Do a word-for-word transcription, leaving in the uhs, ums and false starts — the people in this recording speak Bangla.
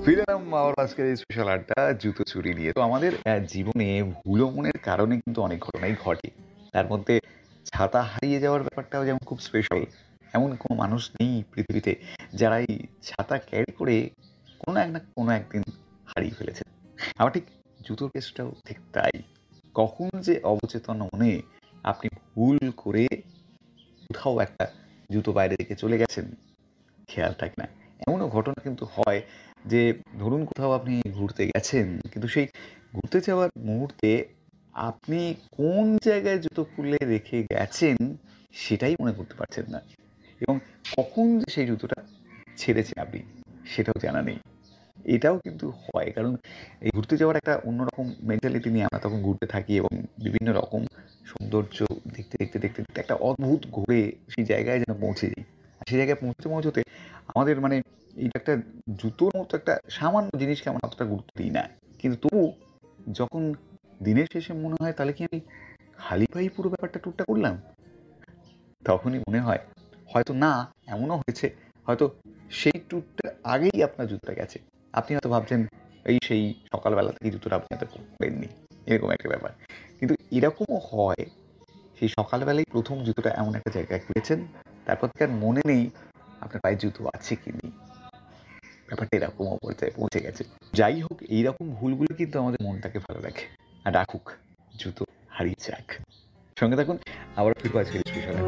ফিরে এলাম আবার আজকের এই স্পেশাল আড্ডা জুতো চুরি নিয়ে। তো আমাদের আহ, জীবনে ভুলমনের কারণে কিন্তু অনেক ঘটনাই ঘটে। তার মধ্যে ছাতা হারিয়ে যাওয়ার ব্যাপারটাও যেমন খুব স্পেশাল। এমন কোনো মানুষ নেই পৃথিবীতে যারা এই ছাতা ক্যারি করে কোনো এক না কোনো একদিন হারিয়ে ফেলেছে। আবার ঠিক জুতোর কেসটাও ঠিক তাই। কখন যে অবচেতন মনে আপনি ভুল করে কোথাও একটা জুতো বাইরে রেখে চলে গেছেন, খেয়াল থাকে না। এমনও ঘটনা কিন্তু হয় যে ধরুন কোথাও আপনি ঘুরতে গেছেন, কিন্তু সেই ঘুরতে যাওয়ার মুহূর্তে আপনি কোন জায়গায় জুতো খুলে রেখে গেছেন সেটাই মনে করতে পারছেন না, এবং কখন যে সেই জুতোটা ছেড়েছেন আপনি সেটাও জানা নেই। এটাও কিন্তু হয়, কারণ এই ঘুরতে যাওয়ার একটা অন্যরকম মেন্টালিটি নিয়ে আমরা তখন ঘুরতে থাকি, এবং বিভিন্ন রকম সৌন্দর্য দেখতে দেখতে দেখতে দেখতে একটা অদ্ভুত ঘুরে সেই জায়গায় যেন পৌঁছে যাই। আর সেই জায়গায় পৌঁছতে পৌঁছতে আমাদের মানে এই একটা জুতোর মতো একটা সামান্য জিনিসকে আমরা অতটা গুরুত্ব দিই না, কিন্তু তবু যখন দিনের শেষে মনে হয় তাহলে কি আমি খালি পায়ে পুরো ব্যাপারটা ট্যুরটা করলাম, তখনই মনে হয় হয়তো না, এমনও হয়েছে হয়তো সেই ট্যুরটার আগেই আপনার জুতোটা গেছে। আপনি হয়তো ভাবছেন এই সেই সকালবেলা থেকে জুতোটা আপনি হয়তো পরেননি, এরকম একটা ব্যাপার। কিন্তু এরকমও হয় সেই সকালবেলায় প্রথম জুতোটা এমন একটা জায়গায় খুলেছেন, তারপর থেকে আর মনে নেই আপনার পায়ে জুতো আছে কি নেই। ব্যাপারটা এরকম পর্যায়ে পৌঁছে গেছে। যাই হোক, এইরকম ভুলগুলো কিন্তু আমাদের মনটাকে ভালো রাখে আর রাখুক। জুতো হারিয়ে যাক, সঙ্গে থাকুন, আবার ফিরবো আজকের স্পেশাল।